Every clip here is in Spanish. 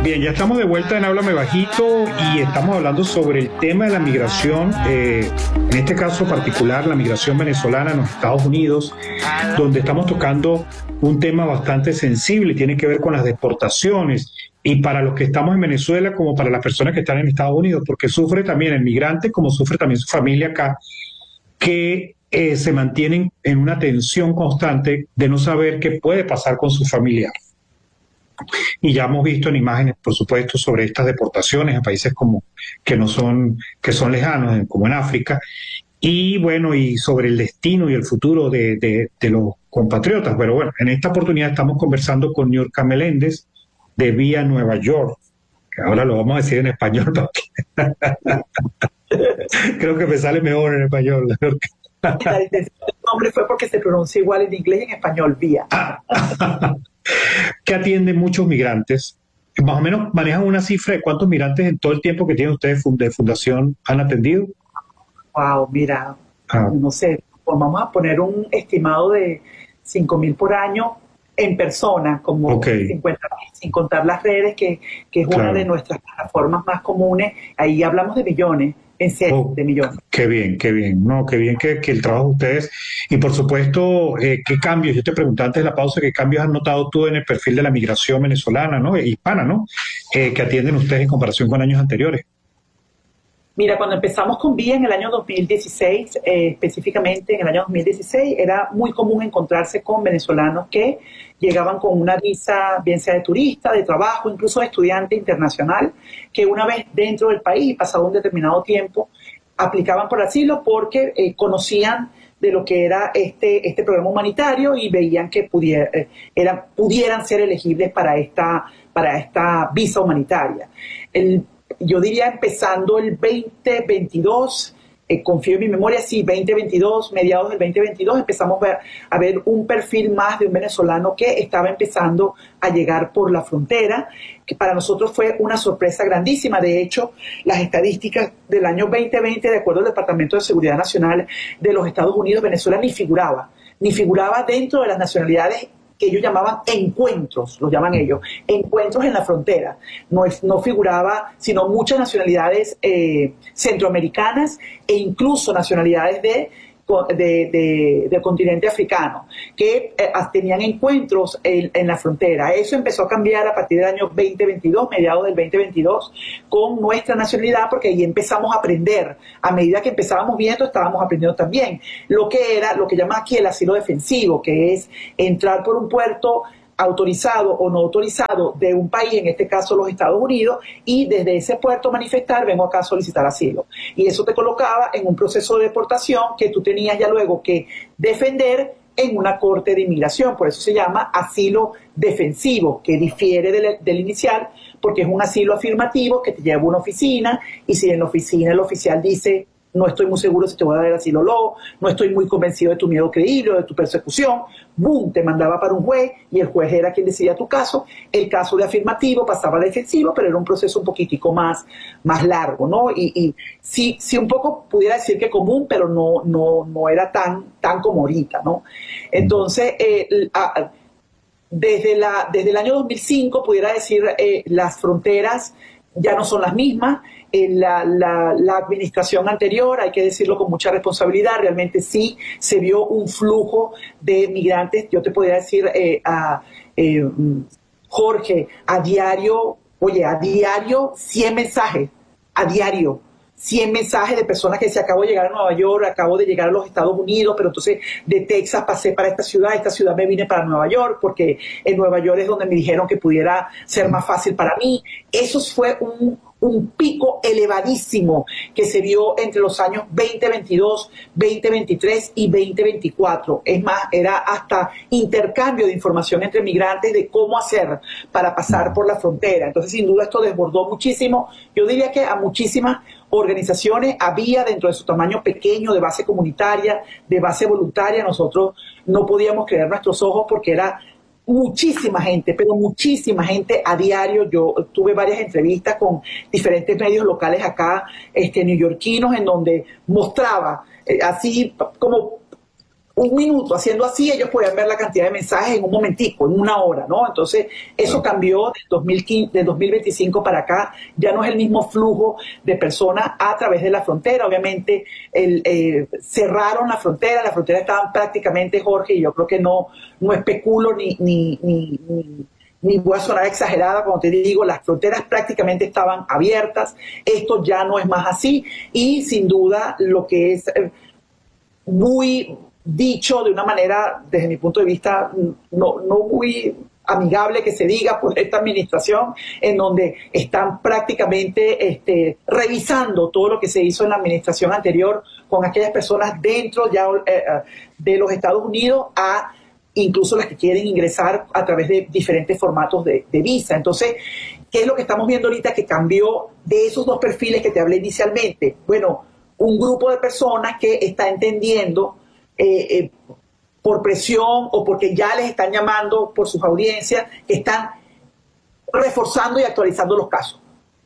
Bien, ya estamos de vuelta en Háblame Bajito y estamos hablando sobre el tema de la migración, en este caso particular, la migración venezolana en los Estados Unidos, donde estamos tocando un tema bastante sensible, tiene que ver con las deportaciones, y para los que estamos en Venezuela como para las personas que están en Estados Unidos, porque sufre también el migrante como sufre también su familia acá, que se mantienen en una tensión constante de no saber qué puede pasar con su familia. Y ya hemos visto en imágenes, por supuesto, sobre estas deportaciones a países como que son lejanos, como en África, y bueno, y sobre el destino y el futuro de los compatriotas. Pero bueno, en esta oportunidad estamos conversando con Niurka Meléndez de Vía Nueva York, que ahora lo vamos a decir en español, porque creo que me sale mejor en español. La intención del nombre fue porque se pronuncia igual en inglés y en español, Vía. Que atienden muchos migrantes. Más o menos manejan una cifra de cuántos migrantes en todo el tiempo que tienen ustedes de fundación han atendido. Wow, mira, no sé, pues vamos a poner un estimado de 5.000 por año en persona, como 50.000, sin contar las redes, que es una de nuestras plataformas más comunes. Ahí hablamos de millones. En serio, de millones. Qué bien, no, qué bien que el trabajo de ustedes, y por supuesto, qué cambios, yo te pregunté antes de la pausa, qué cambios has notado tú en el perfil de la migración venezolana, ¿no? Hispana, ¿no? Que atienden ustedes en comparación con años anteriores. Mira, cuando empezamos con Vía en el año 2016, específicamente en el año 2016, era muy común encontrarse con venezolanos que llegaban con una visa, bien sea de turista, de trabajo, incluso de estudiante internacional, que una vez dentro del país, pasado un determinado tiempo, aplicaban por asilo porque conocían de lo que era este programa humanitario y veían que pudieran ser elegibles para esta visa humanitaria. Yo diría empezando el 2022, confío en mi memoria, sí, 2022, mediados del 2022, empezamos a ver un perfil más de un venezolano que estaba empezando a llegar por la frontera, que para nosotros fue una sorpresa grandísima. De hecho, las estadísticas del año 2020, de acuerdo al Departamento de Seguridad Nacional de los Estados Unidos, Venezuela ni figuraba dentro de las nacionalidades que ellos llamaban encuentros, los llaman ellos, encuentros en la frontera. No figuraba, sino muchas nacionalidades centroamericanas e incluso nacionalidades del continente africano, que tenían encuentros en la frontera. Eso empezó a cambiar a partir del año 2022, mediados del 2022, con nuestra nacionalidad, porque ahí empezamos a aprender. A medida que empezábamos viendo, estábamos aprendiendo también lo que llama aquí el asilo defensivo, que es entrar por un puerto autorizado o no autorizado de un país, en este caso los Estados Unidos, y desde ese puerto manifestar, vengo acá a solicitar asilo. Y eso te colocaba en un proceso de deportación que tú tenías ya luego que defender en una corte de inmigración. Por eso se llama asilo defensivo, que difiere del inicial, porque es un asilo afirmativo que te lleva a una oficina, y si en la oficina el oficial dice: no estoy muy seguro si te voy a dar el asilo o no estoy muy convencido de tu miedo creíble o de tu persecución, ¡boom!, te mandaba para un juez y el juez era quien decidía tu caso. El caso de afirmativo pasaba a defensivo, pero era un proceso un poquitico más largo, ¿no? Y sí un poco pudiera decir que común, pero no era tan como ahorita, ¿no? Entonces, desde el año 2005, pudiera decir, las fronteras ya no son las mismas. La administración anterior, hay que decirlo con mucha responsabilidad, realmente sí se vio un flujo de migrantes. Yo te podría decir, Jorge, a diario 100 mensajes, a diario. 100 mensajes de personas que se acabo de llegar a Nueva York, acabo de llegar a los Estados Unidos, pero entonces de Texas pasé para esta ciudad me vine para Nueva York, porque en Nueva York es donde me dijeron que pudiera ser más fácil para mí. Eso fue un pico elevadísimo que se vio entre los años 2022, 2023 y 2024. Es más, era hasta intercambio de información entre migrantes de cómo hacer para pasar por la frontera. Entonces, sin duda, esto desbordó muchísimo. Yo diría que a muchísimas organizaciones había, dentro de su tamaño pequeño, de base comunitaria, de base voluntaria. Nosotros no podíamos creer nuestros ojos porque era muchísima gente, pero muchísima gente a diario. Yo tuve varias entrevistas con diferentes medios locales acá, neoyorquinos, en donde mostraba así como un minuto haciendo así, ellos podían ver la cantidad de mensajes en un momentico, en una hora, ¿no? Entonces, eso cambió del 2015, del 2025 para acá, ya no es el mismo flujo de personas a través de la frontera. Obviamente, cerraron la frontera estaban prácticamente, Jorge, y yo creo que no especulo ni voy a sonar exagerada cuando te digo, las fronteras prácticamente estaban abiertas. Esto ya no es más así, y sin duda lo que es muy dicho de una manera, desde mi punto de vista, no muy amigable que se diga por esta administración, en donde están prácticamente revisando todo lo que se hizo en la administración anterior con aquellas personas dentro ya de los Estados Unidos, a incluso las que quieren ingresar a través de diferentes formatos de visa. Entonces, ¿qué es lo que estamos viendo ahorita que cambió de esos dos perfiles que te hablé inicialmente? Bueno, un grupo de personas que está entendiendo por presión o porque ya les están llamando por sus audiencias, que están reforzando y actualizando los casos.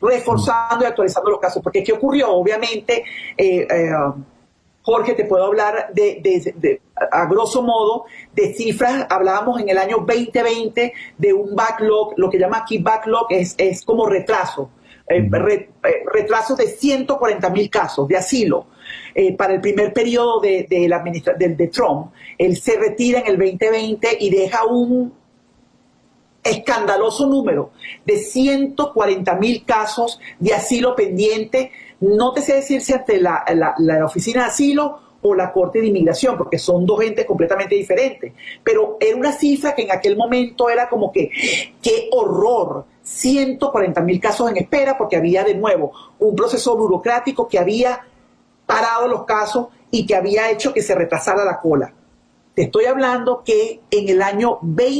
Porque ¿qué ocurrió? Obviamente, Jorge, te puedo hablar a grosso modo de cifras. Hablábamos en el año 2020 de un backlog, lo que llama aquí backlog es como retraso. Retrasos de 140,000 casos de asilo para el primer periodo de Trump. Él se retira en el 2020 y deja un escandaloso número de 140,000 casos de asilo pendiente. No te sé decir si ante la Oficina de Asilo o la Corte de Inmigración, porque son dos entes completamente diferentes. Pero era una cifra que en aquel momento era como que, ¡qué horror! 140,000 casos en espera, porque había de nuevo un proceso burocrático que había parado los casos y que había hecho que se retrasara la cola. Te estoy hablando que en el año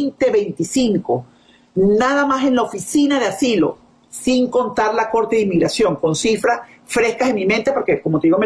2025, nada más en la Oficina de Asilo, sin contar la Corte de Inmigración, con cifras frescas en mi mente, porque como te digo, me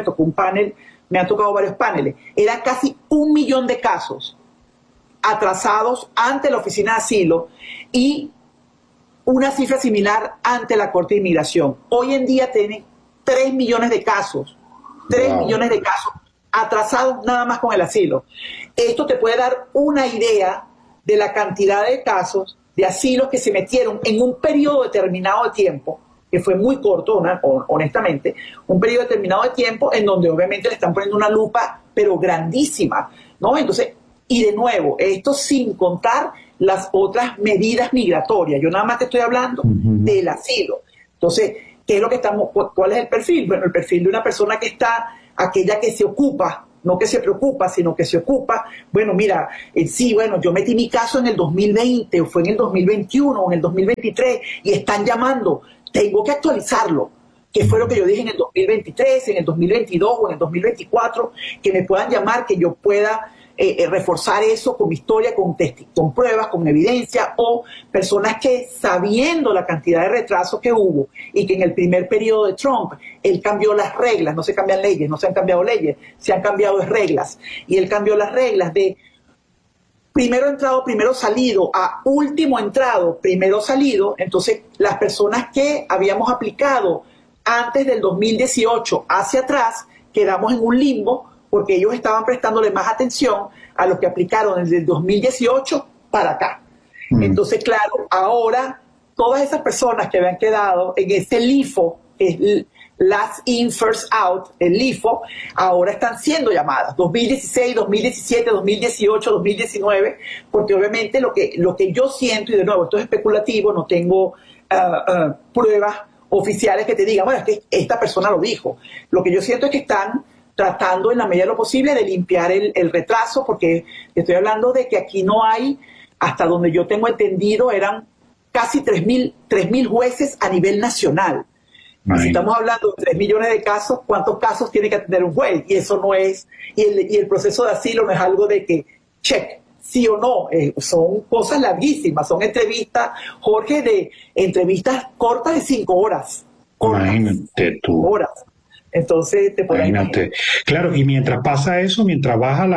han tocado varios paneles, era casi 1 millón de casos atrasados ante la Oficina de Asilo y una cifra similar ante la Corte de Inmigración. Hoy en día tienen 3 millones de casos, 3 millones de casos atrasados nada más con el asilo. Esto te puede dar una idea de la cantidad de casos de asilos que se metieron en un periodo determinado de tiempo, que fue muy corto, honestamente, un periodo determinado de tiempo en donde obviamente le están poniendo una lupa, pero grandísima, ¿no? Entonces, y de nuevo, esto sin contar las otras medidas migratorias. Yo nada más te estoy hablando del asilo. Entonces, ¿qué es lo que cuál es el perfil? Bueno, el perfil de una persona que está, aquella que se ocupa, no que se preocupa, sino que se ocupa. Bueno, mira, sí, bueno, yo metí mi caso en el 2020, o fue en el 2021, o en el 2023, y están llamando, tengo que actualizarlo. ¿Qué fue lo que yo dije en el 2023, en el 2022 o en el 2024? Que me puedan llamar, que yo pueda reforzar eso con mi historia, con pruebas, con evidencia, o personas que, sabiendo la cantidad de retrasos que hubo y que en el primer periodo de Trump él cambió las reglas, no se cambian leyes, no se han cambiado leyes, se han cambiado reglas, y él cambió las reglas de primero entrado, primero salido, a último entrado, primero salido. Entonces las personas que habíamos aplicado antes del 2018 hacia atrás quedamos en un limbo, porque ellos estaban prestándole más atención a los que aplicaron desde el 2018 para acá. Entonces, claro, ahora todas esas personas que habían quedado en ese LIFO, que es Last In, First Out, el LIFO, ahora están siendo llamadas, 2016, 2017, 2018, 2019, porque obviamente lo que yo siento, y de nuevo, esto es especulativo, no tengo pruebas oficiales que te digan, bueno, es que esta persona lo dijo. Lo que yo siento es que están tratando en la medida de lo posible de limpiar el retraso, porque estoy hablando de que aquí no hay, hasta donde yo tengo entendido, eran casi 3,000 jueces a nivel nacional. Si estamos hablando de 3 millones de casos, ¿cuántos casos tiene que tener un juez? Y eso no es, y el proceso de asilo no es algo de que, check, sí o no, son cosas larguísimas, son entrevistas, Jorge, de entrevistas cortas de 5 horas. Imagínate tú. Horas. Entonces te puedes imaginar. Claro, y mientras pasa eso, mientras vas a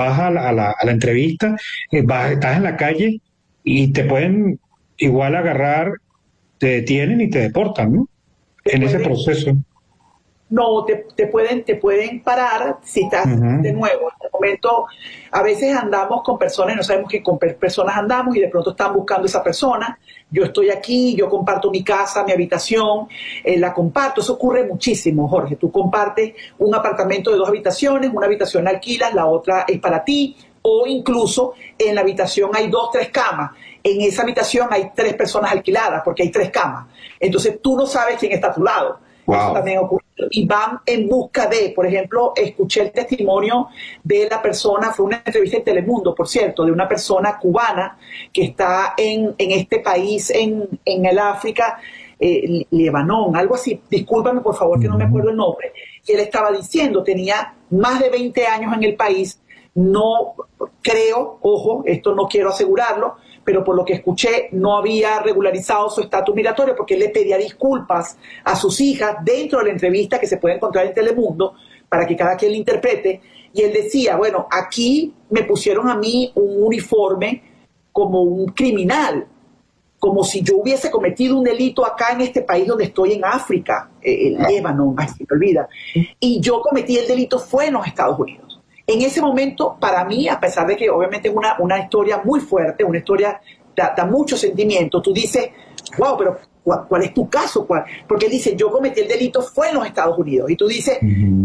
la entrevista, estás en la calle y te pueden igual agarrar, te detienen y te deportan, ¿no? En ese proceso. No, te pueden parar si estás de nuevo. En el momento, a veces andamos con personas y no sabemos que con personas andamos y de pronto están buscando esa persona. Yo estoy aquí, yo comparto mi casa, mi habitación, la comparto. Eso ocurre muchísimo, Jorge. Tú compartes un apartamento de 2 habitaciones, una habitación la alquilas, la otra es para ti, o incluso en la habitación hay 2, 3 camas. En esa habitación hay 3 personas alquiladas porque hay 3 camas. Entonces tú no sabes quién está a tu lado. Wow. Eso también ocurre. Y van en busca de, por ejemplo, escuché el testimonio de la persona, fue una entrevista en Telemundo, por cierto, de una persona cubana que está en este país, en el África, Lebanón, algo así. Discúlpame, por favor, que no me acuerdo el nombre. Y él estaba diciendo, tenía más de 20 años en el país, no creo, ojo, esto no quiero asegurarlo, pero por lo que escuché no había regularizado su estatus migratorio porque él le pedía disculpas a sus hijas dentro de la entrevista que se puede encontrar en Telemundo para que cada quien la interprete. Y él decía, bueno, aquí me pusieron a mí un uniforme como un criminal, como si yo hubiese cometido un delito acá en este país donde estoy en África, Líbano, ay, se me olvida. Y yo cometí el delito fue en los Estados Unidos. En ese momento, para mí, a pesar de que obviamente es una historia muy fuerte, una historia da mucho sentimiento, tú dices, wow, pero ¿cuál es tu caso? Porque él dice, yo cometí el delito fue en los Estados Unidos. Y tú dices,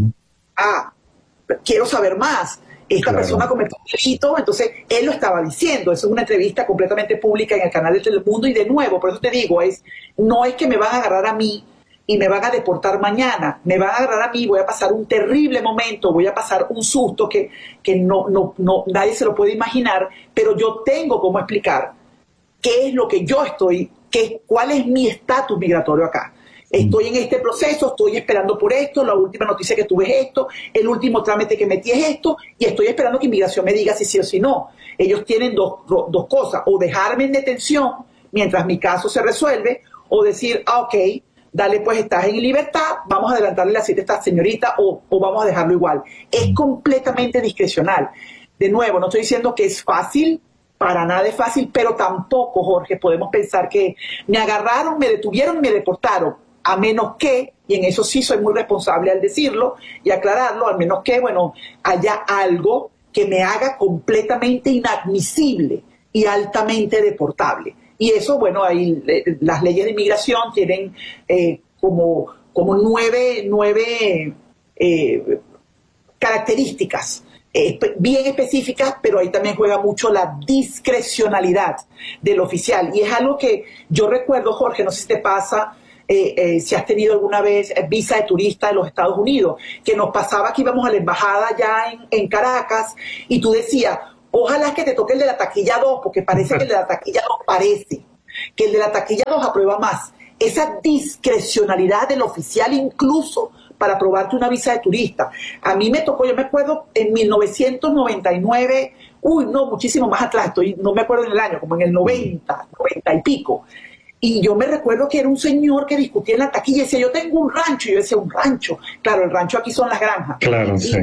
quiero saber más. Esta persona cometió un delito, entonces él lo estaba diciendo. Eso es una entrevista completamente pública en el canal de Telemundo. Y de nuevo, por eso te digo, no es que me van a agarrar a mí y me van a deportar mañana, me van a agarrar a mí, voy a pasar un terrible momento, voy a pasar un susto que no nadie se lo puede imaginar, pero yo tengo cómo explicar qué es lo que yo estoy, cuál es mi estatus migratorio acá. Estoy en este proceso, estoy esperando por esto, la última noticia que tuve es esto, el último trámite que metí es esto, y estoy esperando que inmigración me diga si sí o si no. Ellos tienen dos cosas, o dejarme en detención mientras mi caso se resuelve, o decir, ok, dale, pues estás en libertad, vamos a adelantarle la cita a esta señorita o vamos a dejarlo igual. Es completamente discrecional. De nuevo, no estoy diciendo que es fácil, para nada es fácil, pero tampoco, Jorge, podemos pensar que me agarraron, me detuvieron y me deportaron, a menos que, y en eso sí soy muy responsable al decirlo y aclararlo, a menos que, bueno, haya algo que me haga completamente inadmisible y altamente deportable. Y eso, bueno, ahí las leyes de inmigración tienen como 9 características bien específicas, pero ahí también juega mucho la discrecionalidad del oficial. Y es algo que yo recuerdo, Jorge, no sé si te pasa, si has tenido alguna vez visa de turista de los Estados Unidos, que nos pasaba que íbamos a la embajada ya en Caracas y tú decías, ojalá que te toque el de la taquilla 2, porque parece que el de la taquilla 2 parece que el de la taquilla 2 aprueba más. Esa discrecionalidad del oficial incluso para aprobarte una visa de turista. A mí me tocó, yo me acuerdo, en 1999, muchísimo más atrás, no me acuerdo en el año, como en el 90 y pico. Y yo me recuerdo que era un señor que discutía en la taquilla y decía, yo tengo un rancho. Y yo decía, un rancho. Claro, el rancho aquí son las granjas. Claro, sí.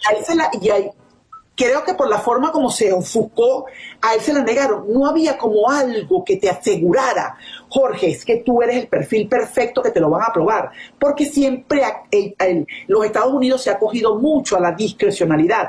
Creo que por la forma como se ofuscó, a él se la negaron. No había como algo que te asegurara, Jorge, es que tú eres el perfil perfecto que te lo van a aprobar. Porque siempre los Estados Unidos se ha acogido mucho a la discrecionalidad.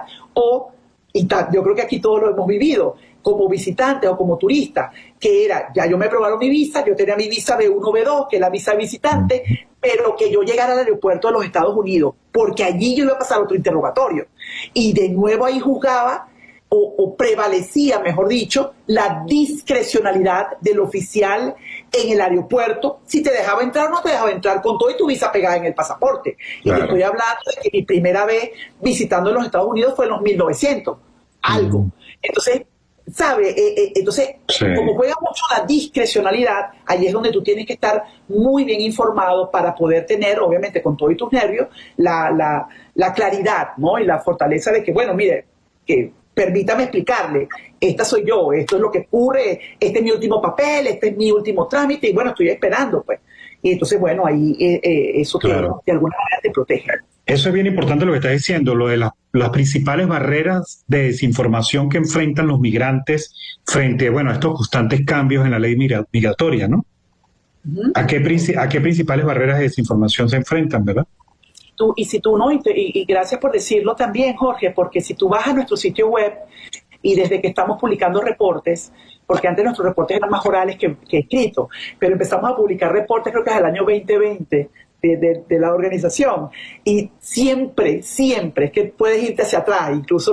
Yo creo que aquí todos lo hemos vivido, como visitante o como turista, que era, ya yo me aprobaron mi visa, yo tenía mi visa B1, B2, que es la visa de visitante, pero que yo llegara al aeropuerto de los Estados Unidos, porque allí yo iba a pasar otro interrogatorio. Y de nuevo ahí juzgaba, o prevalecía, mejor dicho, la discrecionalidad del oficial en el aeropuerto, si te dejaba entrar o no te dejaba entrar, con todo y tu visa pegada en el pasaporte. Claro. Y te estoy hablando de que mi primera vez visitando los Estados Unidos fue en los 1900, algo. Entonces, ¿sabe? Entonces, sí, como juega mucho la discrecionalidad, ahí es donde tú tienes que estar muy bien informado para poder tener, obviamente, con todos tus nervios, la claridad, ¿no? Y la fortaleza de que, bueno, mire, que permítame explicarle, esta soy yo, esto es lo que ocurre, este es mi último papel, este es mi último trámite, y bueno, estoy esperando, pues. Y entonces, bueno, ahí eso claro, de alguna manera te protege. Eso es bien importante lo que estás diciendo, lo de las principales barreras de desinformación que enfrentan los migrantes frente, bueno, a estos constantes cambios en la ley migratoria, ¿no? ¿A qué principales barreras de desinformación se enfrentan, verdad? si tú no, y gracias por decirlo también, Jorge, porque si tú vas a nuestro sitio web y desde que estamos publicando reportes, porque antes nuestros reportes eran más orales que escritos, pero empezamos a publicar reportes creo que es el año 2020 de la organización, y siempre, es que puedes irte hacia atrás, incluso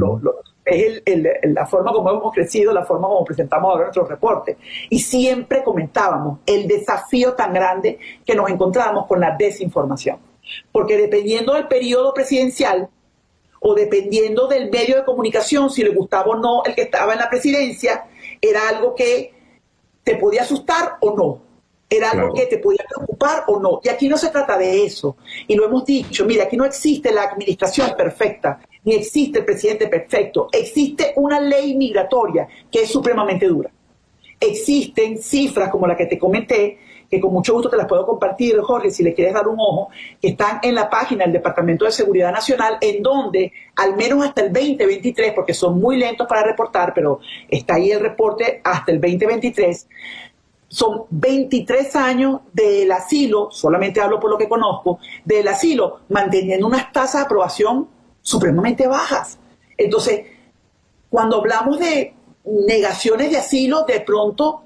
es la forma como hemos crecido, la forma como presentamos ahora nuestros reportes, y siempre comentábamos el desafío tan grande que nos encontrábamos con la desinformación, porque dependiendo del periodo presidencial, o dependiendo del medio de comunicación, si le gustaba o no el que estaba en la presidencia, era algo que te podía asustar o no, era algo que te podía preocupar o no. Y aquí no se trata de eso. Y lo hemos dicho, mira, aquí no existe la administración perfecta, ni existe el presidente perfecto. Existe una ley migratoria que es supremamente dura. Existen cifras como la que te comenté, que con mucho gusto te las puedo compartir, Jorge, si le quieres dar un ojo, que están en la página del Departamento de Seguridad Nacional, en donde, al menos hasta el 2023, porque son muy lentos para reportar, pero está ahí el reporte hasta el 2023, son 23 años del asilo, solamente hablo por lo que conozco, del asilo, manteniendo unas tasas de aprobación supremamente bajas. Entonces, cuando hablamos de negaciones de asilo, de pronto,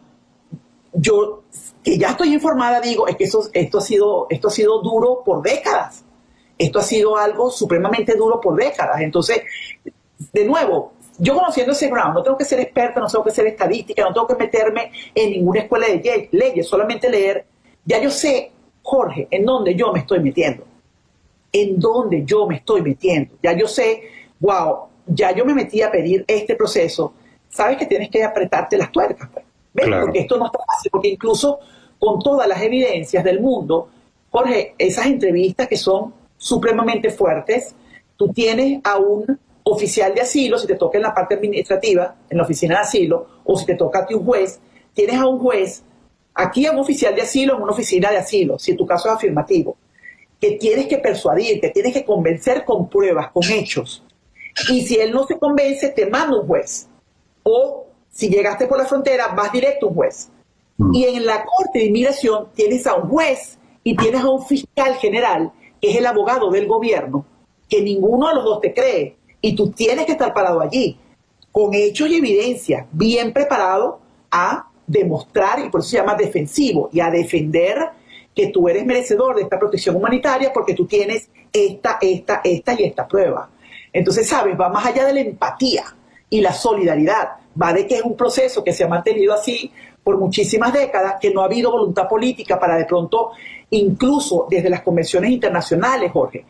yo, que ya estoy informada, digo, es que esto ha sido duro por décadas. Esto ha sido algo supremamente duro por décadas. Entonces, de nuevo, yo conociendo ese ground, no tengo que ser experta, no tengo que ser estadística, no tengo que meterme en ninguna escuela de leyes, solamente leer. Ya yo sé, Jorge, en dónde yo me estoy metiendo. En dónde yo me estoy metiendo. Ya yo sé, wow, ya yo me metí a pedir este proceso. Sabes que tienes que apretarte las tuercas, pues. ¿Ves? Claro. Porque esto no está fácil, porque incluso con todas las evidencias del mundo, Jorge, esas entrevistas que son supremamente fuertes, tú tienes a un oficial de asilo, si te toca en la parte administrativa, en la oficina de asilo, o si te toca a ti un juez, tienes a un juez, aquí a un oficial de asilo en una oficina de asilo, si tu caso es afirmativo, que tienes que persuadir, que tienes que convencer con pruebas, con hechos. Y si él no se convence, te manda un juez. O si llegaste por la frontera, vas directo a un juez. Y en la Corte de Inmigración tienes a un juez y tienes a un fiscal general, que es el abogado del gobierno, que ninguno de los dos te cree. Y tú tienes que estar parado allí, con hechos y evidencia, bien preparado a demostrar, y por eso se llama defensivo, y a defender que tú eres merecedor de esta protección humanitaria porque tú tienes esta y esta prueba. Entonces, ¿sabes? Va más allá de la empatía y la solidaridad. Va de que es un proceso que se ha mantenido así por muchísimas décadas, que no ha habido voluntad política para de pronto, incluso desde las convenciones internacionales, Jorge,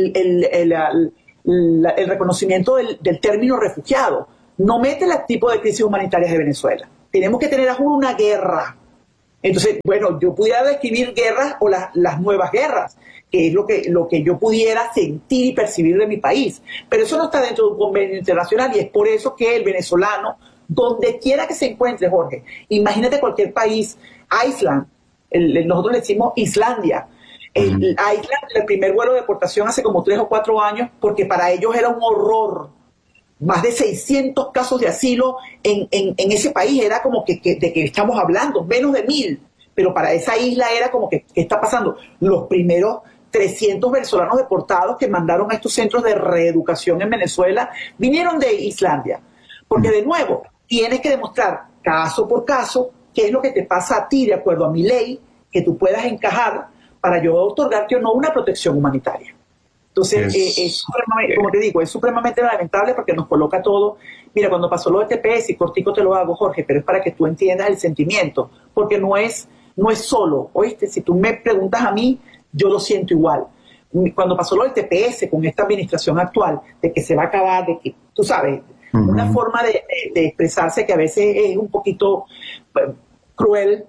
el reconocimiento del término refugiado no mete el tipo de crisis humanitarias de Venezuela. Tenemos que tener una guerra. Entonces, bueno, yo pudiera describir guerras o las nuevas guerras, que es lo que yo pudiera sentir y percibir de mi país. Pero eso no está dentro de un convenio internacional, y es por eso que el venezolano, donde quiera que se encuentre, Jorge, imagínate cualquier país, Island, nosotros le decimos Islandia. Island, el primer vuelo de deportación hace como 3 o 4 años, porque para ellos era un horror. Más de 600 casos de asilo en ese país, era como de que estamos hablando, menos de 1000, pero para esa isla era como que, ¿qué está pasando? Los primeros 300 venezolanos deportados que mandaron a estos centros de reeducación en Venezuela vinieron de Islandia, porque de nuevo, tienes que demostrar caso por caso qué es lo que te pasa a ti de acuerdo a mi ley, que tú puedas encajar para yo otorgarte o no una protección humanitaria. Entonces, es como te digo, es supremamente lamentable porque nos coloca todo. Mira, cuando pasó lo de TPS, y cortico te lo hago, Jorge, pero es para que tú entiendas el sentimiento, porque no es solo, ¿oíste? Si tú me preguntas a mí, yo lo siento igual. Cuando pasó lo del TPS con esta administración actual, de que se va a acabar, de que, tú sabes, una forma de expresarse que a veces es un poquito cruel.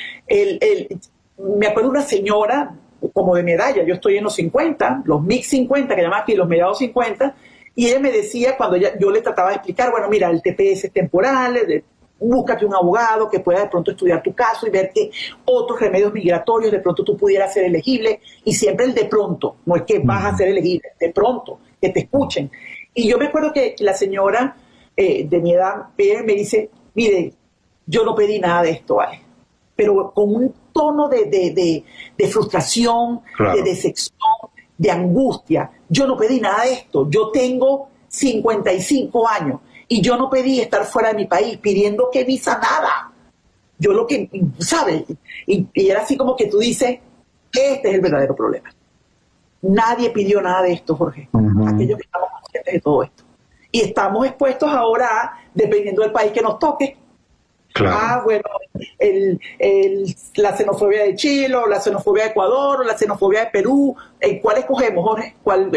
Me acuerdo de una señora como de mi edad, ya yo estoy en los 50, los mid 50 que llaman aquí, los mediados 50, y ella me decía, cuando yo le trataba de explicar, bueno, mira, el TPS es temporal, búscate un abogado que pueda de pronto estudiar tu caso y ver que otros remedios migratorios de pronto tú pudieras ser elegible, y siempre el de pronto, no es que vas a ser elegible, de pronto, que te escuchen. Y yo me acuerdo que la señora de mi edad me dice, mire, yo no pedí nada de esto, ¿vale? Pero con un tono de frustración, claro, de decepción, de angustia. Yo no pedí nada de esto. Yo tengo 55 años y yo no pedí estar fuera de mi país pidiendo que visa nada. Yo lo que, ¿sabes? Y era así como que tú dices, este es el verdadero problema. Nadie pidió nada de esto, Jorge. Aquellos que estamos conscientes de todo esto. Y estamos expuestos ahora a, dependiendo del país que nos toque, Claro. bueno, la xenofobia de Chile, o la xenofobia de Ecuador, o la xenofobia de Perú. ¿En cuál escogemos, Jorge?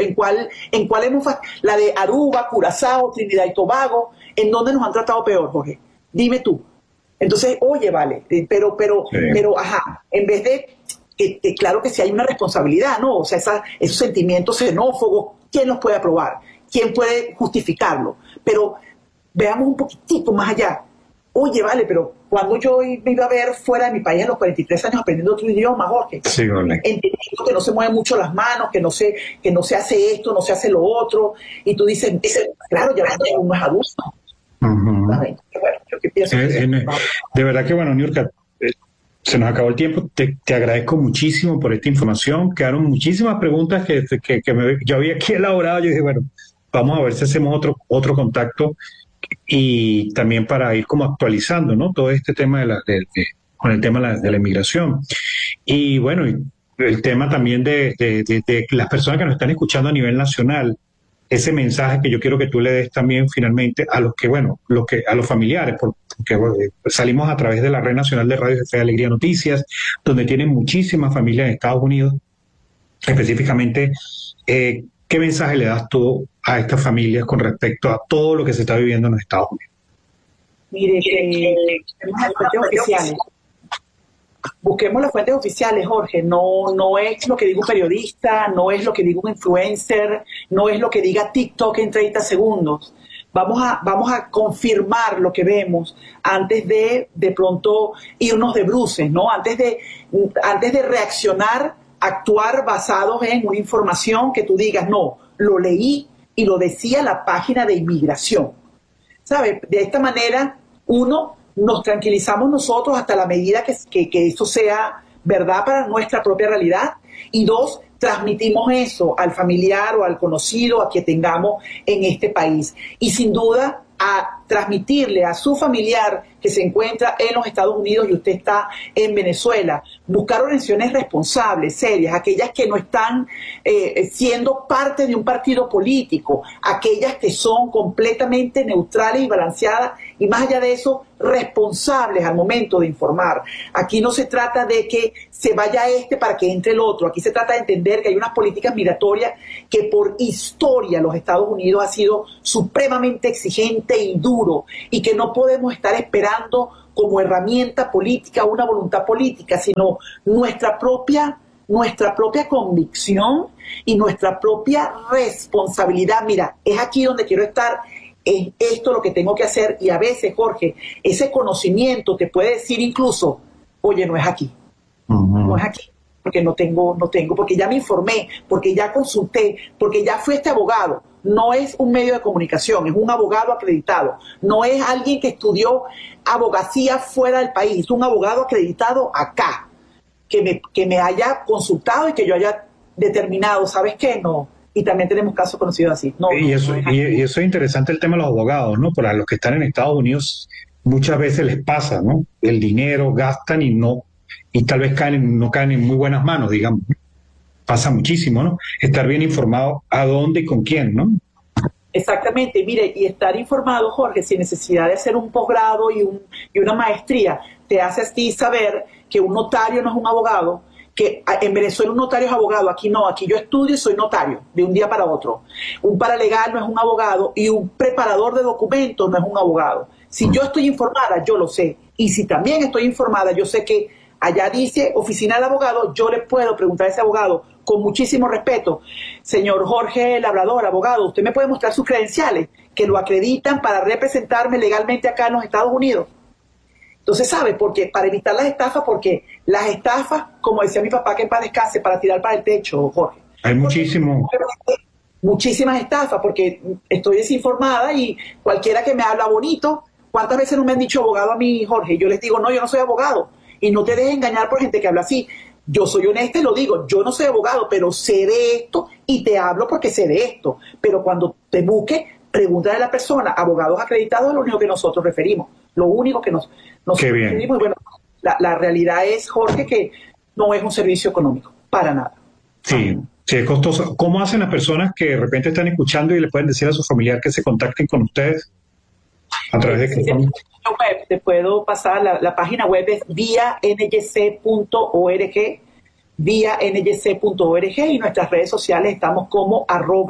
¿En cuál hemos, la de Aruba, Curazao, Trinidad y Tobago? ¿En dónde nos han tratado peor, Jorge? Dime tú. Entonces, oye, vale, pero, ajá, en vez de, que claro que sí hay una responsabilidad, ¿no? O sea, esos sentimientos xenófobos, ¿quién los puede aprobar? ¿Quién puede justificarlo? Pero veamos un poquitito más allá. Oye, vale, pero cuando yo me iba a ver fuera de mi país a los 43 años aprendiendo otro idioma, Jorge, Sí, vale. entendiendo que no se mueven mucho las manos, que no se hace esto, no se hace lo otro, y tú dices, claro, ya uno es adulto. Bueno, yo qué pienso. De verdad que, bueno, Niurka, se nos acabó el tiempo. Te agradezco muchísimo por esta información. Quedaron muchísimas preguntas yo había aquí elaborado. Yo dije, bueno, vamos a ver si hacemos otro contacto y también para ir como actualizando, ¿no? Todo este tema con el tema de la inmigración. Y bueno, y el tema también de las personas que nos están escuchando a nivel nacional, ese mensaje que yo quiero que tú le des también finalmente a los que, bueno, a los familiares, porque bueno, salimos a través de la Red Nacional de Radio de Fe y Alegría Noticias, donde tienen muchísimas familias en Estados Unidos, específicamente, ¿qué mensaje le das tú a estas familias con respecto a todo lo que se está viviendo en los Estados Unidos? Mire, busquemos las fuentes oficiales. Busquemos las fuentes oficiales, Jorge. No es lo que diga un periodista, no es lo que diga un influencer, no es lo que diga TikTok en 30 segundos. Vamos a confirmar lo que vemos antes de pronto irnos de bruces, ¿no? Antes de reaccionar, actuar basados en una información que tú digas, no, lo leí y lo decía la página de inmigración. ¿Sabes? De esta manera, uno, nos tranquilizamos nosotros hasta la medida que eso sea verdad para nuestra propia realidad, y dos, transmitimos eso al familiar o al conocido a quien tengamos en este país. Y sin duda, a transmitirle a su familiar que se encuentra en los Estados Unidos y usted está en Venezuela, buscar organizaciones responsables, serias, aquellas que no están siendo parte de un partido político, aquellas que son completamente neutrales y balanceadas, y más allá de eso, responsables al momento de informar. Aquí no se trata de que se vaya este para que entre el otro, aquí se trata de entender que hay unas políticas migratorias que por historia los Estados Unidos ha sido supremamente exigente y duro, y que no podemos estar esperando como herramienta política una voluntad política, sino nuestra propia convicción y nuestra propia responsabilidad. Mira, es aquí donde quiero estar, es esto lo que tengo que hacer. Y a veces, Jorge, ese conocimiento te puede decir incluso, oye, no es aquí, no es aquí, porque no tengo, porque ya me informé, porque ya consulté, porque ya fui este abogado. No es un medio de comunicación, es un abogado acreditado. No es alguien que estudió abogacía fuera del país, es un abogado acreditado acá, que me haya consultado y que yo haya determinado, ¿sabes qué? No. Y también tenemos casos conocidos así. No, y eso es interesante, el tema de los abogados, ¿no? Para los que están en Estados Unidos muchas veces les pasa, ¿no? El dinero gastan y tal vez no caen en muy buenas manos, digamos. Pasa muchísimo, ¿no? Estar bien informado a dónde y con quién, ¿no? Exactamente, mire, y estar informado, Jorge, sin necesidad de hacer un posgrado y una maestría, te hace a ti saber que un notario no es un abogado, que en Venezuela un notario es abogado, aquí no, aquí yo estudio y soy notario, de un día para otro. Un paralegal no es un abogado y un preparador de documentos no es un abogado. Si yo estoy informada, yo lo sé. Y si también estoy informada, yo sé que allá dice oficina del abogado, yo le puedo preguntar a ese abogado con muchísimo respeto, señor Jorge Labrador, abogado, ¿usted me puede mostrar sus credenciales que lo acreditan para representarme legalmente acá en los Estados Unidos? Entonces, ¿sabe? Porque para evitar las estafas, porque las estafas, como decía mi papá, que en paz descanse, para tirar para el techo, Jorge. Hay muchísimo. Muchísimas estafas, porque estoy desinformada y cualquiera que me habla bonito, ¿cuántas veces no me han dicho abogado a mí, Jorge? Yo les digo, no, yo no soy abogado. Y no te dejes engañar por gente que habla así. yo soy honesta y lo digo, yo no soy abogado, pero sé de esto y te hablo porque sé de esto. Pero cuando te busque, pregúntale a la persona, abogados acreditados es lo único que nosotros referimos, lo único que nos referimos. Y bueno, la realidad es, Jorge, que no es un servicio económico, para nada. Sí, sí, es costoso. ¿Cómo hacen las personas que de repente están escuchando y le pueden decir a su familiar que se contacten con ustedes? ¿A través de qué forma? Te puedo pasar, la página web es vianyc.org, vianyc.org, y nuestras redes sociales estamos como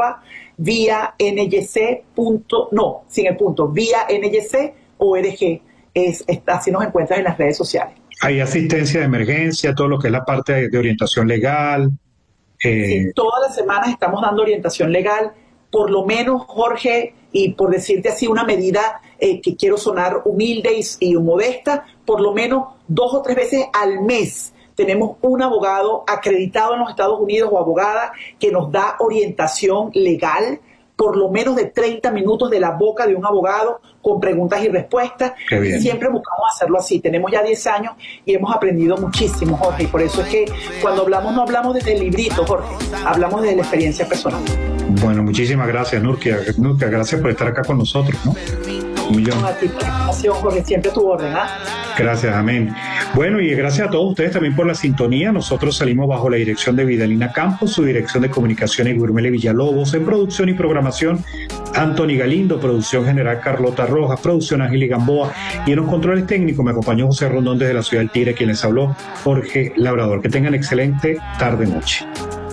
@vianyc. No, sin el punto, vianyc.org. Así nos encuentras en las redes sociales. Hay asistencia de emergencia, todo lo que es la parte de orientación legal. Sí, todas las semanas estamos dando orientación legal, por lo menos, Jorge, y por decirte así una medida que quiero sonar humilde y modesta, por lo menos 2 o 3 veces al mes tenemos un abogado acreditado en los Estados Unidos o abogada que nos da orientación legal, por lo menos de 30 minutos de la boca de un abogado con preguntas y respuestas. Siempre buscamos hacerlo así. Tenemos ya 10 años y hemos aprendido muchísimo, Jorge, y por eso es que cuando hablamos no hablamos desde el librito, Jorge, hablamos desde la experiencia personal. Bueno, muchísimas gracias, Nurkia. Nurkia, gracias por estar acá con nosotros, ¿no? Un millón. No, a ti por la invitación, Jorge, siempre tu orden, ¿ah? Gracias, amén. Bueno, y gracias a todos ustedes también por la sintonía. Nosotros salimos bajo la dirección de Vidalina Campos, su dirección de comunicaciones Gurmele Villalobos, en producción y programación Anthony Galindo, producción general Carlota Rojas, producción Ángel Gamboa, y en los controles técnicos me acompañó José Rondón desde la ciudad del Tigre, quien les habló, Jorge Labrador. Que tengan excelente tarde-noche.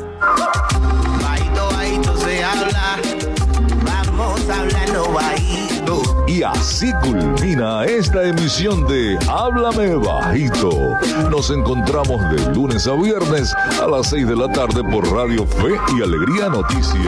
Y así culmina esta emisión de Háblame Bajito. Nos encontramos de lunes a viernes a las 6 de la tarde por Radio Fe y Alegría Noticias.